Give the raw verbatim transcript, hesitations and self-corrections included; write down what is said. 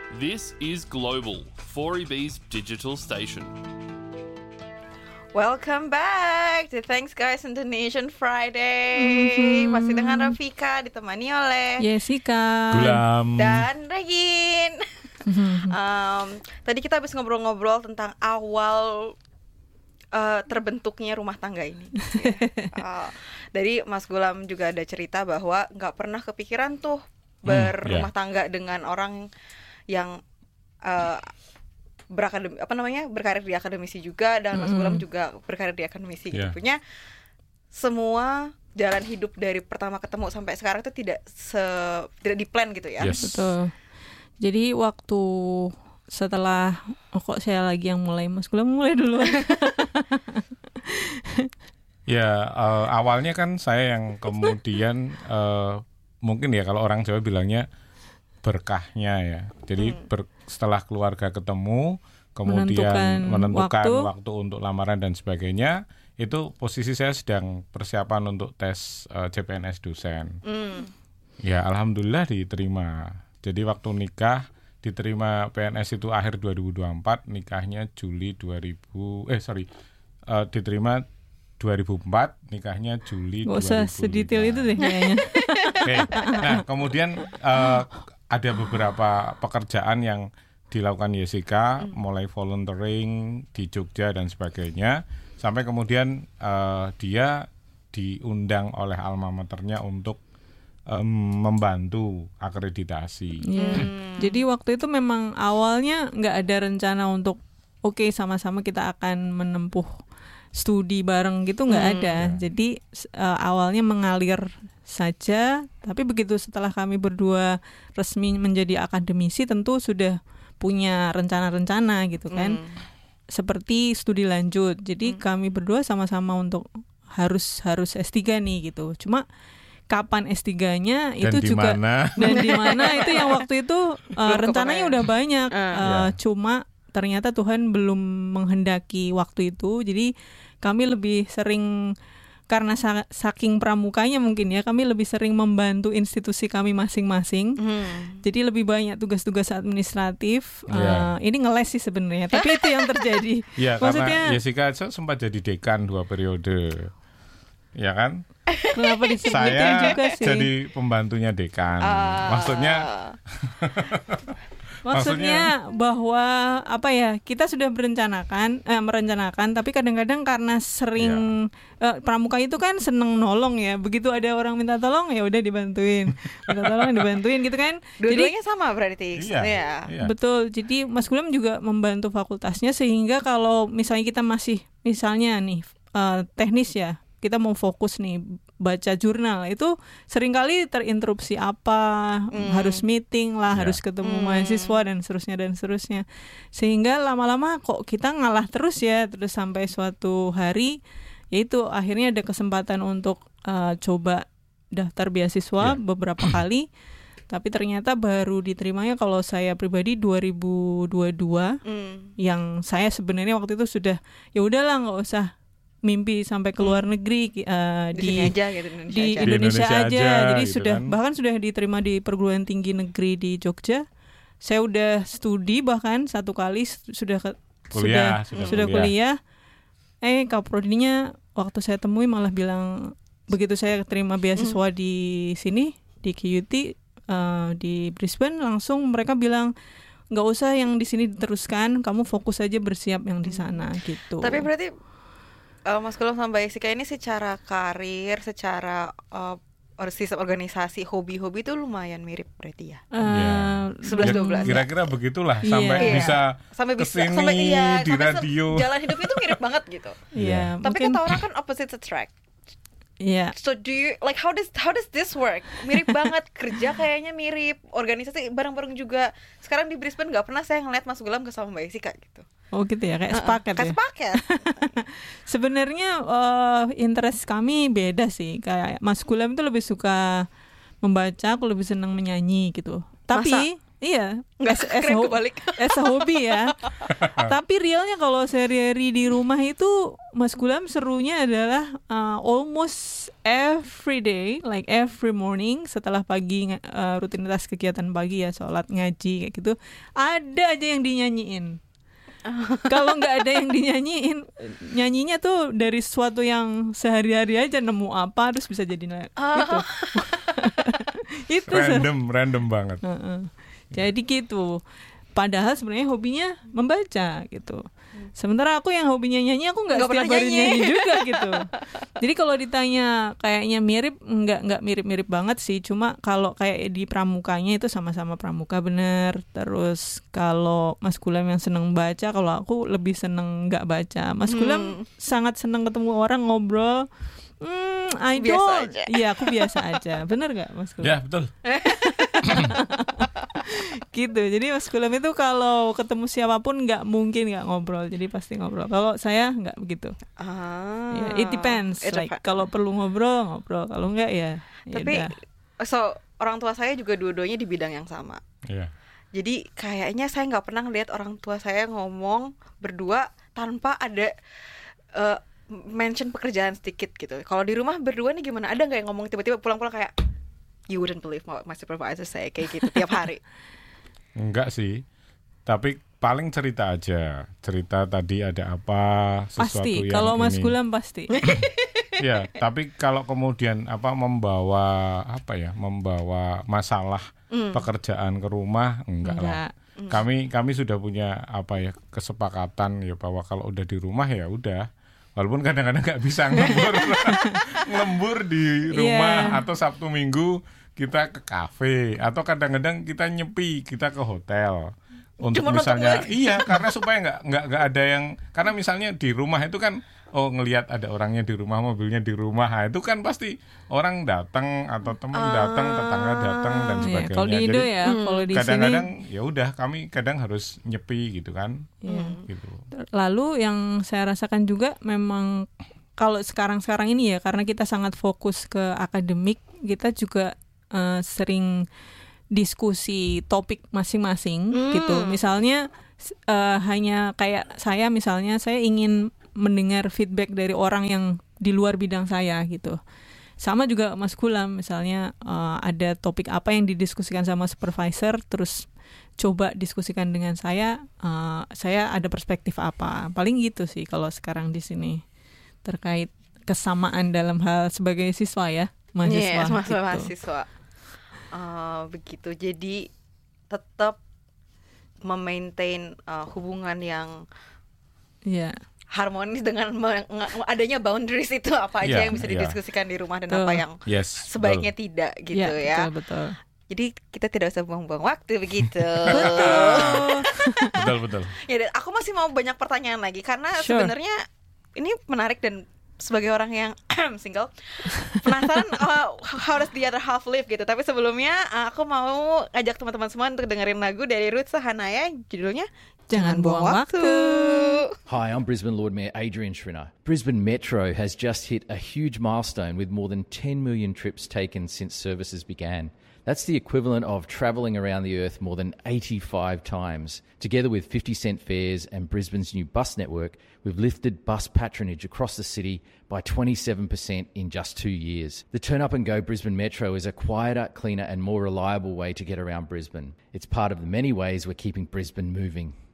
This is Global, four E B's digital station. Welcome back to Thanks Guys Indonesian Friday. Mm-hmm. Masih dengan Rafika ditemani oleh Jessica, Gulam, dan Regin. um, Tadi kita habis ngobrol-ngobrol tentang awal uh, terbentuknya rumah tangga ini. uh, Dari Mas Gulam juga ada cerita bahwa nggak pernah kepikiran tuh berumah hmm, yeah. tangga dengan orang yang uh, berakademi, apa namanya berkarir di akademisi juga, dan mm-hmm. Mas Gulam juga berkarir di akademisi yeah. gitu. Punya semua jalan hidup dari pertama ketemu sampai sekarang itu tidak se tidak diplan gitu ya. Yes. Betul. Jadi waktu setelah oh kok saya lagi yang mulai, Mas Gulam mulai dulu. Ya uh, awalnya kan saya yang kemudian uh, mungkin ya kalau orang Jawa bilangnya berkahnya ya. Jadi hmm. ber, setelah keluarga ketemu, kemudian menentukan, menentukan waktu. waktu untuk lamaran dan sebagainya, itu posisi saya sedang persiapan untuk tes uh, C P N S dosen. Hmm. Ya alhamdulillah diterima. Jadi waktu nikah diterima P N S itu akhir dua ribu dua puluh empat, nikahnya Juli dua ribu eh sorry uh, diterima dua ribu empat, nikahnya Juli dua ribu lima. Gak usah sedetail itu deh kayaknya. Oke. Nah kemudian uh, ada beberapa pekerjaan yang dilakukan Jessica, mm. mulai volunteering di Jogja dan sebagainya, sampai kemudian uh, dia diundang oleh alma maternya untuk um, membantu akreditasi. Yeah. Mm. Jadi waktu itu memang awalnya nggak ada rencana untuk oke okay, sama-sama kita akan menempuh studi bareng gitu, nggak hmm. ada. Jadi uh, awalnya mengalir saja, tapi begitu setelah kami berdua resmi menjadi akademisi, tentu sudah punya rencana-rencana gitu kan, hmm. seperti studi lanjut. Jadi hmm. kami berdua sama-sama untuk harus harus S tiga nih gitu. Cuma kapan S tiganya itu dan juga dimana? dan di mana itu yang waktu itu uh, rencananya udah banyak, uh, uh, yeah. cuma ternyata Tuhan belum menghendaki waktu itu. Jadi kami lebih sering, karena saking pramukanya mungkin ya, kami lebih sering membantu institusi kami masing-masing. Hmm. Jadi lebih banyak tugas-tugas administratif. Yeah. Uh, ini ngeles sih sebenarnya, tapi itu yang terjadi. Ya, maksudnya karena Jessica sempat jadi dekan dua periode, ya kan? Kenapa disebutin saya juga sih? Jadi pembantunya dekan. Uh. Maksudnya Maksudnya bahwa apa ya, kita sudah berencanakan eh, merencanakan, tapi kadang-kadang karena sering yeah. eh, pramuka itu kan seneng nolong ya, begitu ada orang minta tolong ya udah dibantuin, minta tolong dibantuin gitu kan. Dua-duanya sama berarti. Iya, ya. Iya. Betul. Jadi Mas Gulam juga membantu fakultasnya, sehingga kalau misalnya kita masih misalnya nih uh, teknis ya, kita mau fokus nih baca jurnal, itu seringkali terinterupsi apa, mm. harus meeting lah, yeah. harus ketemu mm. mahasiswa dan seterusnya dan seterusnya, sehingga lama-lama kok kita ngalah terus ya. Terus sampai suatu hari, yaitu akhirnya ada kesempatan untuk uh, coba daftar beasiswa yeah. beberapa kali, tapi ternyata baru diterimanya kalau saya pribadi dua ribu dua puluh dua, mm. yang saya sebenarnya waktu itu sudah ya udahlah nggak usah mimpi sampai ke luar negeri, uh, di, di, aja, gitu, Indonesia di aja. Indonesia, Indonesia aja, aja jadi gitu sudah kan. bahkan sudah diterima di perguruan tinggi negeri di Jogja. Saya udah studi bahkan satu kali sudah ke, kuliah, sudah sudah, sudah kuliah. kuliah. Eh kaprodinya waktu saya temui malah bilang, begitu saya terima beasiswa mm. di sini di Q U T uh, di Brisbane, langsung mereka bilang nggak usah yang di sini diteruskan, kamu fokus aja bersiap yang di sana gitu. Tapi berarti Uh, Mas Gulam sama Mbak Jessica ini secara karir, secara uh, sistem organisasi, hobi-hobi itu lumayan mirip berarti ya. Uh, sebelas dua belas. Kira-kira begitulah iya. sampai iya. bisa sampai bisa kesini sampai iya, di sampai radio. Se- jalan hidup itu mirip banget gitu. Iya. Tapi mungkin, kata orang kan opposite attract. Iya. So do you like how does how does this work? Mirip banget, kerja kayaknya mirip, organisasi bareng-bareng juga. Sekarang di Brisbane nggak pernah saya ngeliat Mas Gulam ke sama Mbak Jessica gitu. Oh gitu ya, kayak sepaket uh-uh, kayak ya. sepaket. Sebenarnya uh, interest kami beda sih. Kayak Mas Gulam itu lebih suka membaca, aku lebih senang menyanyi gitu. Tapi Masa? Iya, Nggak, as, as, keren ho- kebalik. as a hobi ya. Tapi realnya kalau sehari-hari di rumah itu Mas Gulam serunya adalah uh, almost every day, like every morning setelah pagi uh, rutinitas kegiatan pagi ya, sholat, ngaji kayak gitu, ada aja yang dinyanyiin. Kalau nggak ada yang dinyanyiin, nyanyinya tuh dari sesuatu yang sehari-hari aja nemu apa terus bisa jadi na- gitu. Itu Random, random banget. Uh-uh. Jadi gitu. Padahal sebenarnya hobinya membaca gitu. Sementara aku yang hobinya nyanyi, aku nggak Nggak setiap pernah hari nyanyi. nyanyi juga gitu. Jadi kalau ditanya kayaknya mirip, nggak nggak mirip-mirip banget sih. Cuma kalau kayak di pramukanya itu sama-sama pramuka bener. Terus kalau Mas Gulam yang seneng baca, kalau aku lebih seneng nggak baca. Mas Gulam sangat seneng ketemu orang ngobrol. Hmm, I Biasa don't. aja. Iya, aku biasa aja. Bener nggak Mas Gulam? Ya betul. Gitu. Jadi Mas Gulam itu kalau ketemu siapapun nggak mungkin nggak ngobrol. Jadi pasti ngobrol. Kalau saya nggak begitu. Ah, Ya, it depends. It Like depends. kalau perlu ngobrol ngobrol. Kalau nggak ya. Tapi yaudah. so orang tua saya juga dua-duanya di bidang yang sama. Iya. Jadi kayaknya saya nggak pernah ngeliat orang tua saya ngomong berdua tanpa ada uh, mention pekerjaan sedikit gitu. Kalau di rumah berdua nih gimana? Ada nggak yang ngomong tiba-tiba pulang-pulang kayak you wouldn't believe what my supervisor say kayak gitu tiap hari? Enggak sih. Tapi paling cerita aja. Cerita tadi ada apa, sesuatu Pasti. yang Kalau Mas ini. Gulam pasti. Ya, tapi kalau kemudian apa membawa apa ya, membawa masalah Mm. pekerjaan ke rumah enggak, Enggak. lah. Kami kami sudah punya apa ya kesepakatan ya bahwa kalau udah di rumah ya udah. Walaupun kadang-kadang nggak bisa ngelembur ngelembur di rumah Yeah. atau Sabtu Minggu kita ke kafe atau kadang-kadang kita nyepi, kita ke hotel. Untuk Cuma nonton misalnya lagi. iya karena supaya nggak nggak nggak ada yang karena misalnya di rumah itu kan oh ngelihat ada orangnya di rumah, mobilnya di rumah, nah, itu kan pasti orang datang atau teman datang, tetangga datang dan Iya, sebagainya. kalau di Indo Jadi ya, kalau di sini kadang-kadang ya udah kami kadang harus nyepi gitu kan. Iya. Gitu. Lalu yang saya rasakan juga memang kalau sekarang-sekarang ini ya karena kita sangat fokus ke akademik, kita juga uh, sering diskusi topik masing-masing Hmm. gitu. Misalnya uh, hanya kayak saya misalnya saya ingin mendengar feedback dari orang yang di luar bidang saya gitu. Sama juga Mas Gulam misalnya uh, ada topik apa yang didiskusikan sama supervisor terus coba diskusikan dengan saya, uh, saya ada perspektif apa. Paling gitu sih kalau sekarang di sini terkait kesamaan dalam hal sebagai siswa ya, mahasiswa. Yes, mahasiswa, gitu. mahasiswa. Uh, begitu. Jadi tetap memaintain uh, hubungan yang Iya. harmonis dengan me- nge- adanya boundaries itu apa aja Iya, yang bisa iya. didiskusikan di rumah dan Betul. apa yang Yes. sebaiknya betul. tidak gitu Iya, ya. betul betul. Jadi kita tidak usah buang-buang waktu begitu. Betul betul. Ya, dan aku masih mau banyak pertanyaan lagi karena Sure. sebenarnya ini menarik dan sebagai orang yang single penasaran uh, how does the other half live gitu. Tapi sebelumnya uh, aku mau ngajak teman-teman semua untuk dengerin lagu dari Ruth Sahanaya judulnya Jangan buang waktu. Hi, I'm Brisbane Lord Mayor Adrian Schrinner. Brisbane Metro has just hit a huge milestone with more than ten million trips taken since services began. That's the equivalent of travelling around the earth more than eighty-five times. Together with fifty cent fares and Brisbane's new bus network, we've lifted bus patronage across the city by twenty-seven percent in just two years. The Turn Up and Go Brisbane Metro is a quieter, cleaner and more reliable way to get around Brisbane. It's part of the many ways we're keeping Brisbane moving.